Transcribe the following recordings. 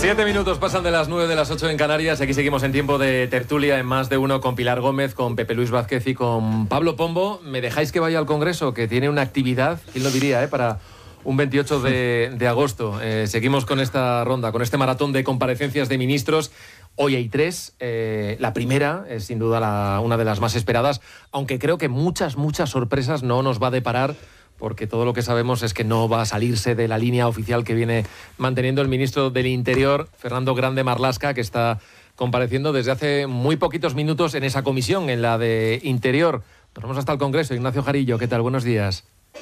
7 minutos pasan de las 9 de las 8 en Canarias. Aquí seguimos en tiempo de tertulia en Más de Uno con Pilar Gómez, con Pepe Luis Vázquez y con Pablo Pombo. ¿Me dejáis que vaya al Congreso, que tiene una actividad, quién lo diría, para un 28 de agosto? Seguimos con esta ronda, con este maratón de comparecencias de ministros. Hoy hay 3. La primera es sin duda una de las más esperadas, aunque creo que muchas sorpresas no nos va a deparar, porque todo lo que sabemos es que no va a salirse de la línea oficial que viene manteniendo el ministro del Interior, Fernando Grande Marlaska, que está compareciendo desde hace muy poquitos minutos en esa comisión, en la de Interior. Nos vamos hasta el Congreso. Ignacio Jarillo, ¿qué tal? Buenos días.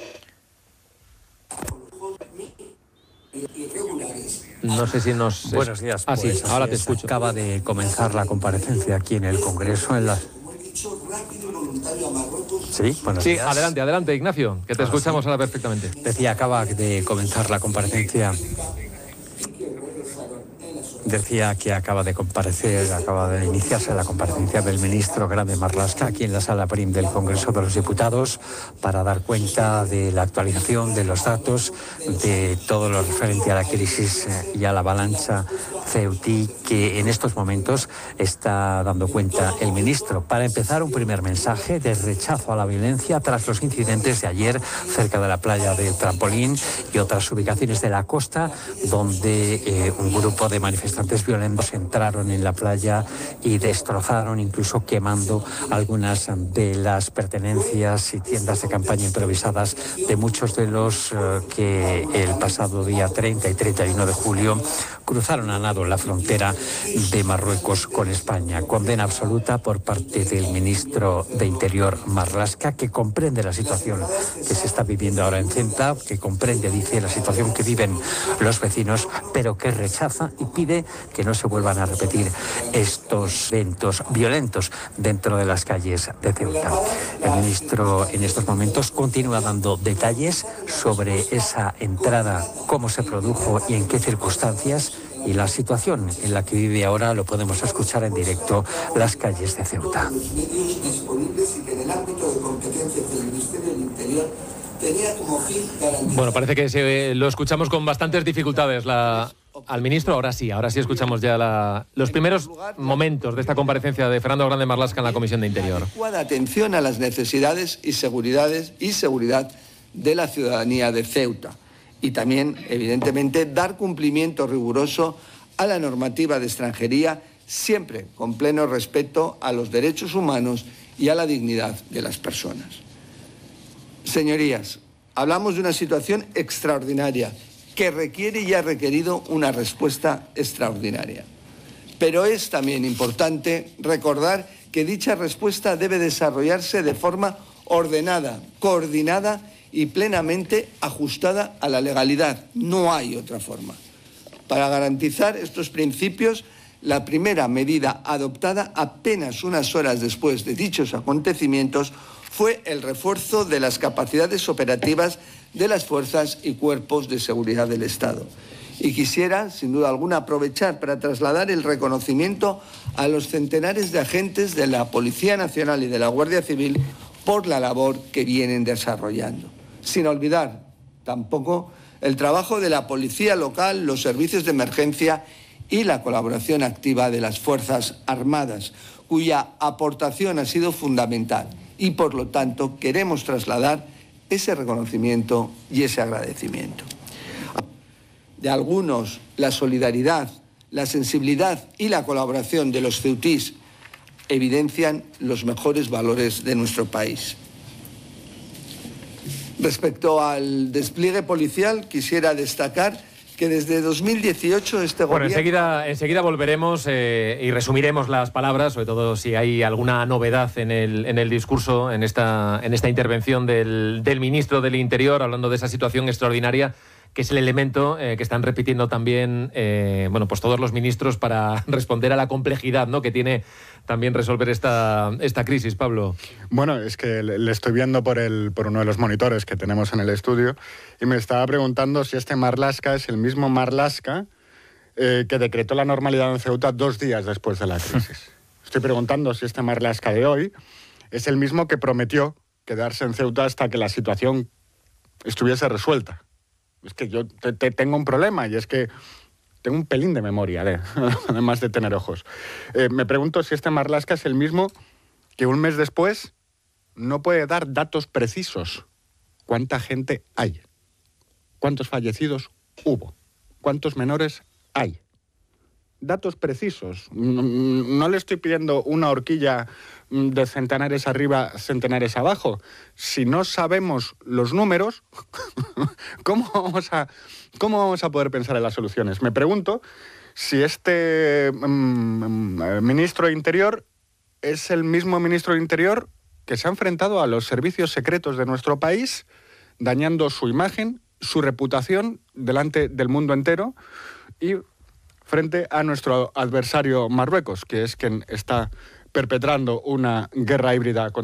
No sé si nos... Buenos días. Ah, sí, ahora te escucho. Acaba de comenzar la comparecencia aquí en el Congreso en la... Sí, buenos días. Adelante, Ignacio, que te escuchamos ahora perfectamente. Decía, acaba de comenzar la comparecencia. Decía que acaba de iniciarse la comparecencia del ministro Grande Marlaska aquí en la Sala Prim del Congreso de los Diputados para dar cuenta de la actualización de los datos de todo lo referente a la crisis y a la avalancha Ceutí que en estos momentos está dando cuenta el ministro. Para empezar, un primer mensaje de rechazo a la violencia tras los incidentes de ayer cerca de la playa del Trampolín y otras ubicaciones de la costa, donde un grupo de manifestantes violentos entraron en la playa y destrozaron, incluso quemando algunas de las pertenencias y tiendas de campaña improvisadas de muchos de los que el pasado día 30 y 31 de julio cruzaron a nado la frontera de Marruecos con España. Condena absoluta por parte del ministro de Interior Marlaska, que comprende la situación que se está viviendo ahora en Ceuta, que comprende, dice, la situación que viven los vecinos, pero que rechaza y pide que no se vuelvan a repetir estos eventos violentos dentro de las calles de Ceuta. El ministro en estos momentos continúa dando detalles sobre esa entrada, cómo se produjo y en qué circunstancias, y la situación en la que vive ahora lo podemos escuchar en directo las calles de Ceuta. Bueno, parece que lo escuchamos con bastantes dificultades al ministro. Ahora sí escuchamos ya los primeros momentos de esta comparecencia de Fernando Grande Marlaska en la Comisión de Interior. Adecuada atención a las necesidades y seguridad de la ciudadanía de Ceuta. Y también, evidentemente, dar cumplimiento riguroso a la normativa de extranjería, siempre con pleno respeto a los derechos humanos y a la dignidad de las personas. Señorías, hablamos de una situación extraordinaria que requiere y ha requerido una respuesta extraordinaria. Pero es también importante recordar que dicha respuesta debe desarrollarse de forma ordenada, coordinada y plenamente ajustada a la legalidad. No hay otra forma. Para garantizar estos principios, la primera medida adoptada apenas unas horas después de dichos acontecimientos fue el refuerzo de las capacidades operativas de las fuerzas y cuerpos de seguridad del Estado. Y quisiera, sin duda alguna, aprovechar para trasladar el reconocimiento a los centenares de agentes de la Policía Nacional y de la Guardia Civil por la labor que vienen desarrollando. Sin olvidar tampoco el trabajo de la policía local, los servicios de emergencia y la colaboración activa de las Fuerzas Armadas, cuya aportación ha sido fundamental y, por lo tanto, queremos trasladar ese reconocimiento y ese agradecimiento. De algunos, la solidaridad, la sensibilidad y la colaboración de los ceutís evidencian los mejores valores de nuestro país. Respecto al despliegue policial, quisiera destacar que desde 2018 este gobierno... Bueno, enseguida volveremos y resumiremos las palabras, sobre todo si hay alguna novedad en el discurso, en esta intervención del ministro del Interior, hablando de esa situación extraordinaria, que es el elemento que están repitiendo también pues todos los ministros para responder a la complejidad, ¿no?, que tiene también resolver esta crisis, Pablo. Bueno, es que le estoy viendo por uno de los monitores que tenemos en el estudio y me estaba preguntando si este Marlaska es el mismo Marlaska que decretó la normalidad en Ceuta 2 días después de la crisis. Estoy preguntando si este Marlaska de hoy es el mismo que prometió quedarse en Ceuta hasta que la situación estuviese resuelta. Es que yo tengo un problema y es que tengo un pelín de memoria, además de tener ojos. Me pregunto si este Marlaska es el mismo que un mes después no puede dar datos precisos. ¿Cuánta gente hay? ¿Cuántos fallecidos hubo? ¿Cuántos menores hay? Datos precisos. No le estoy pidiendo una horquilla de centenares arriba, centenares abajo. Si no sabemos los números, ¿cómo vamos a poder pensar en las soluciones? Me pregunto si este ministro de Interior es el mismo ministro de Interior que se ha enfrentado a los servicios secretos de nuestro país, dañando su imagen, su reputación delante del mundo entero y frente a nuestro adversario Marruecos, que es quien está perpetrando una guerra híbrida contra